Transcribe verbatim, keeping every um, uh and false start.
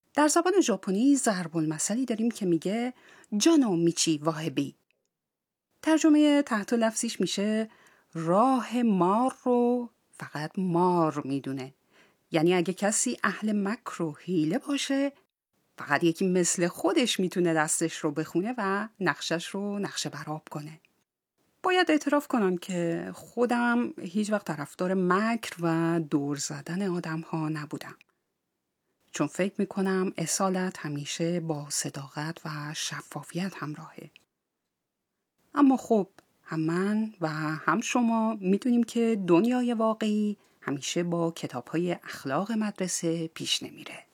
در زبان ژاپنی ضرب المثلی داریم که میگه جانو میچی واهبی. ترجمه تحت لفظیش میشه راه مار رو فقط مار میدونه. یعنی اگه کسی اهل مکر و حیله باشه، فقط یکی مثل خودش میتونه دستش رو بخونه و نقشش رو نقشه براب کنه. باید اعتراف کنم که خودم هیچ وقت طرفدار مکر و دور زدن آدم ها نبودم. چون فکر میکنم اصالت همیشه با صداقت و شفافیت همراهه. اما خب هم من و هم شما میدونیم که دنیای واقعی همیشه با کتاب‌های اخلاق مدرسه پیش نمیره.